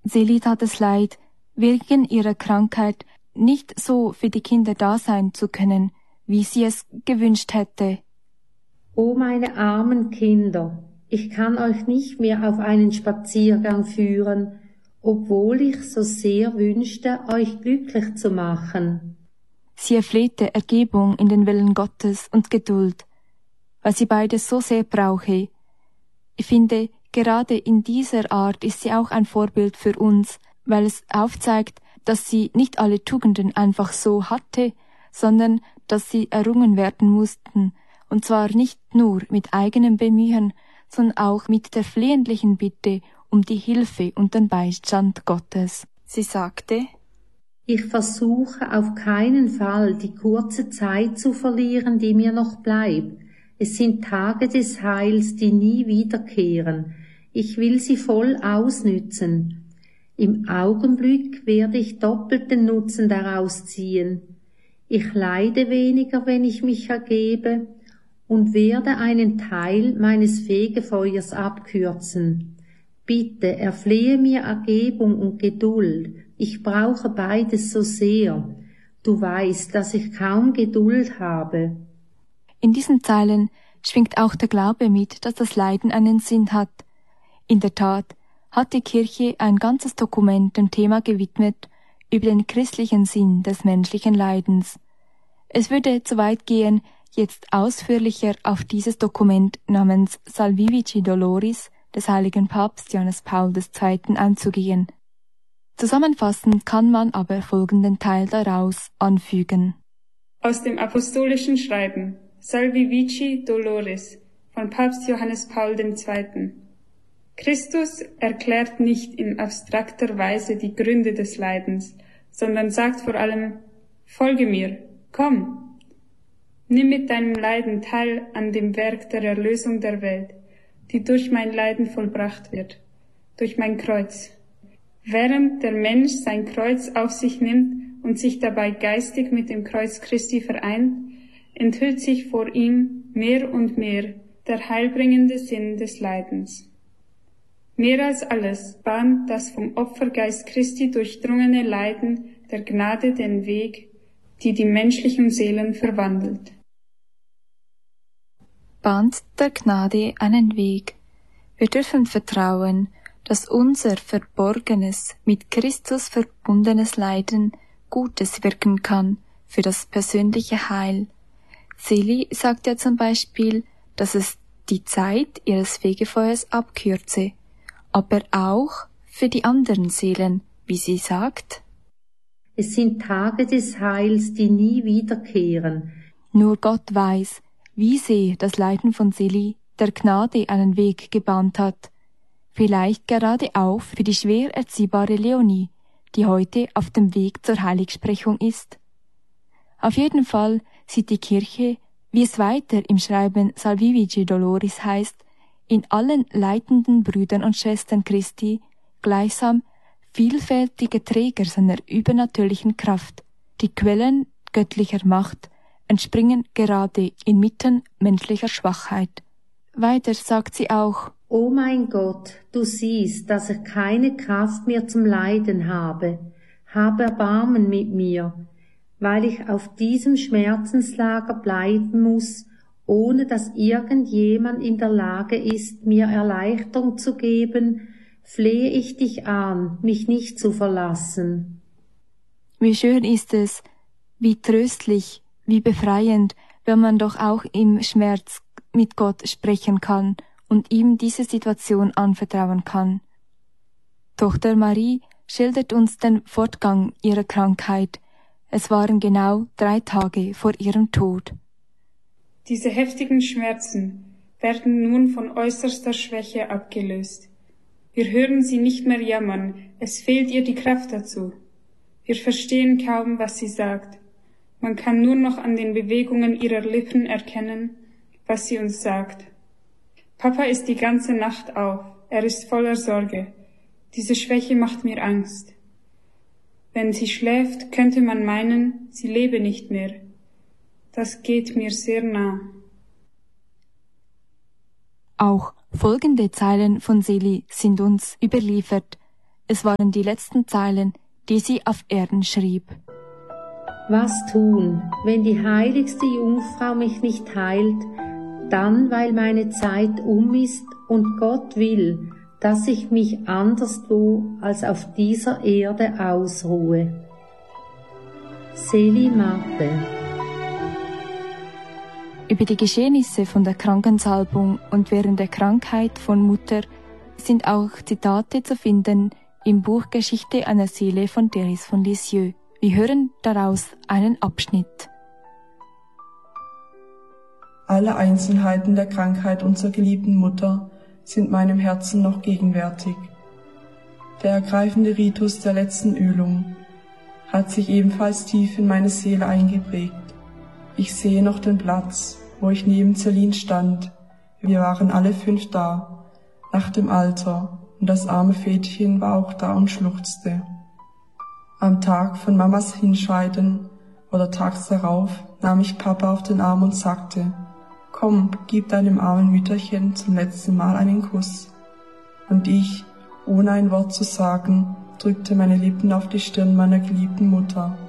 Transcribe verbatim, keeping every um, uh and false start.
Seli tat es leid, wegen ihrer Krankheit nicht so für die Kinder da sein zu können, wie sie es gewünscht hätte. O meine armen Kinder, ich kann euch nicht mehr auf einen Spaziergang führen, obwohl ich so sehr wünschte, euch glücklich zu machen. Sie erflehte Ergebung in den Willen Gottes und Geduld, weil sie beides so sehr brauche. Ich finde, gerade in dieser Art ist sie auch ein Vorbild für uns, weil es aufzeigt, dass sie nicht alle Tugenden einfach so hatte, sondern dass sie errungen werden mussten, und zwar nicht nur mit eigenem Bemühen, sondern auch mit der flehentlichen Bitte um die Hilfe und den Beistand Gottes. Sie sagte: Ich versuche auf keinen Fall die kurze Zeit zu verlieren, die mir noch bleibt. Es sind Tage des Heils, die nie wiederkehren. Ich will sie voll ausnützen. Im Augenblick werde ich doppelten Nutzen daraus ziehen. Ich leide weniger, wenn ich mich ergebe, und werde einen Teil meines Fegefeuers abkürzen. Bitte erflehe mir Ergebung und Geduld. Ich brauche beides so sehr. Du weißt, dass ich kaum Geduld habe. In diesen Zeilen schwingt auch der Glaube mit, dass das Leiden einen Sinn hat. In der Tat hat die Kirche ein ganzes Dokument dem Thema gewidmet über den christlichen Sinn des menschlichen Leidens. Es würde zu weit gehen, jetzt ausführlicher auf dieses Dokument namens Salvifici Doloris des heiligen Papst Johannes Paul der Zweite einzugehen. Zusammenfassend kann man aber folgenden Teil daraus anfügen. Aus dem apostolischen Schreiben Salvifici Doloris von Papst Johannes Paul der Zweite. Christus erklärt nicht in abstrakter Weise die Gründe des Leidens, sondern sagt vor allem: Folge mir, komm! Nimm mit deinem Leiden teil an dem Werk der Erlösung der Welt, die durch mein Leiden vollbracht wird, durch mein Kreuz. Während der Mensch sein Kreuz auf sich nimmt und sich dabei geistig mit dem Kreuz Christi vereint, enthüllt sich vor ihm mehr und mehr der heilbringende Sinn des Leidens. Mehr als alles bahnt das vom Opfergeist Christi durchdrungene Leiden der Gnade den Weg, die die menschlichen Seelen verwandelt. Bahnt der Gnade einen Weg. Wir dürfen vertrauen, dass unser verborgenes, mit Christus verbundenes Leiden Gutes wirken kann für das persönliche Heil. Seli sagt ja zum Beispiel, dass es die Zeit ihres Fegefeuers abkürze, aber auch für die anderen Seelen, wie sie sagt: Es sind Tage des Heils, die nie wiederkehren. Nur Gott weiß, wie sehr das Leiden von Seli der Gnade einen Weg gebahnt hat. Vielleicht gerade auch für die schwer erziehbare Leonie, die heute auf dem Weg zur Heiligsprechung ist. Auf jeden Fall sieht die Kirche, wie es weiter im Schreiben Salvifici Doloris heißt, in allen leidenden Brüdern und Schwestern Christi gleichsam vielfältige Träger seiner übernatürlichen Kraft. Die Quellen göttlicher Macht entspringen gerade inmitten menschlicher Schwachheit. Weiter sagt sie auch: O mein Gott, du siehst, dass ich keine Kraft mehr zum Leiden habe. Hab Erbarmen mit mir, weil ich auf diesem Schmerzenslager bleiben muss, ohne dass irgendjemand in der Lage ist, mir Erleichterung zu geben, flehe ich dich an, mich nicht zu verlassen. Wie schön ist es, wie tröstlich, wie befreiend, wenn man doch auch im Schmerz mit Gott sprechen kann und ihm diese Situation anvertrauen kann. Tochter Marie schildert uns den Fortgang ihrer Krankheit. Es waren genau drei Tage vor ihrem Tod. Diese heftigen Schmerzen werden nun von äußerster Schwäche abgelöst. Wir hören sie nicht mehr jammern, es fehlt ihr die Kraft dazu. Wir verstehen kaum, was sie sagt. Man kann nur noch an den Bewegungen ihrer Lippen erkennen, was sie uns sagt. Papa ist die ganze Nacht auf, er ist voller Sorge. Diese Schwäche macht mir Angst. Wenn sie schläft, könnte man meinen, sie lebe nicht mehr. Das geht mir sehr nah. Auch folgende Zeilen von Seli sind uns überliefert. Es waren die letzten Zeilen, die sie auf Erden schrieb. Was tun, wenn die heiligste Jungfrau mich nicht heilt, dann weil meine Zeit um ist und Gott will, dass ich mich anderswo als auf dieser Erde ausruhe. Seli Mate. Über die Geschehnisse von der Krankensalbung und während der Krankheit von Mutter sind auch Zitate zu finden im Buch Geschichte einer Seele von Therese von Lisieux. Wir hören daraus einen Abschnitt. Alle Einzelheiten der Krankheit unserer geliebten Mutter sind meinem Herzen noch gegenwärtig. Der ergreifende Ritus der letzten Ölung hat sich ebenfalls tief in meine Seele eingeprägt. Ich sehe noch den Platz, wo ich neben Celine stand. Wir waren alle fünf da, nach dem Alter, und das arme Väterchen war auch da und schluchzte. Am Tag von Mamas Hinscheiden oder tags darauf nahm ich Papa auf den Arm und sagte, »Komm, gib deinem armen Mütterchen zum letzten Mal einen Kuss.« Und ich, ohne ein Wort zu sagen, drückte meine Lippen auf die Stirn meiner geliebten Mutter.